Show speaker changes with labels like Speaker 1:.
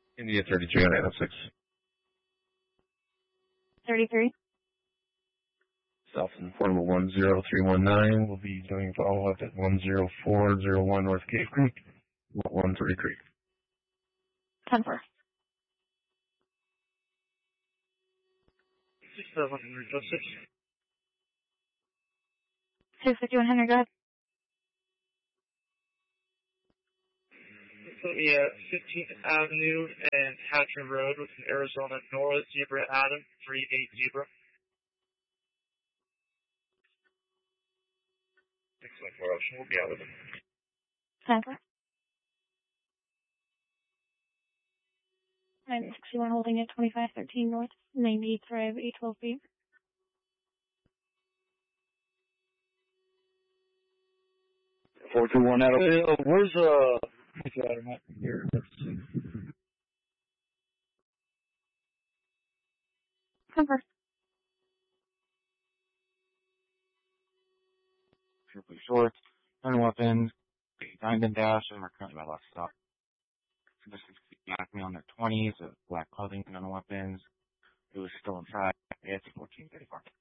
Speaker 1: India 33 on 806.
Speaker 2: 33.
Speaker 1: South Portable 10319 will be doing follow-up at 10401 North Cave Creek, 13 Creek.
Speaker 2: 10-4. 25100, go ahead.
Speaker 3: Put me at 15th Avenue and Hatcher Road with an Arizona North Zebra Adam, 38 Zebra. Excellent for option. We'll be out with him.
Speaker 2: 10-4. 961 holding at 2513 North, 98 Thrive, A12B.
Speaker 4: Four-two-one Adam. Where's Adam at here? Let's see.
Speaker 2: 10-4.
Speaker 5: Triple shorts, gun weapons, diamond dash, and we're currently by last stop. So this is me on their 20s, black clothing, gun weapons. It was still inside. It's 1434.